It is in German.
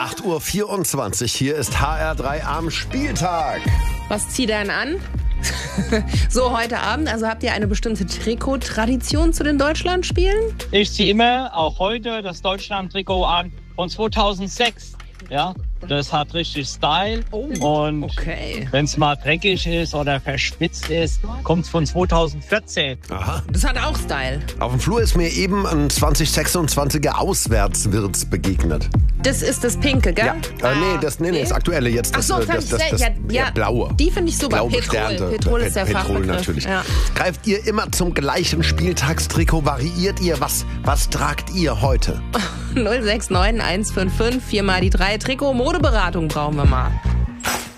8:24 Uhr, hier ist HR3 am Spieltag. Was zieht er denn an? So, heute Abend, also habt ihr eine bestimmte Trikot-Tradition zu den Deutschlandspielen? Ich ziehe immer, auch heute, das Deutschland-Trikot an von 2006. Ja, das hat richtig Style. Und okay. wenn es mal dreckig ist oder verschwitzt ist, kommt es von 2014. Aha. Das hat auch Style. Auf dem Flur ist mir eben ein 2026er Auswärtswirt begegnet. Das ist das Pinke, gell? Ja, nee, das Aktuelle jetzt. Ach so, das ja, Blaue. Die finde ich super. Blau Petrol. besternte. Petrol ist der Petrol Fachbegriff. natürlich. Ja. Greift ihr immer zum gleichen Spieltagstrikot? Variiert ihr? Was tragt ihr heute? 069 155 4 mal die 3. Trikot-Modeberatung brauchen wir mal.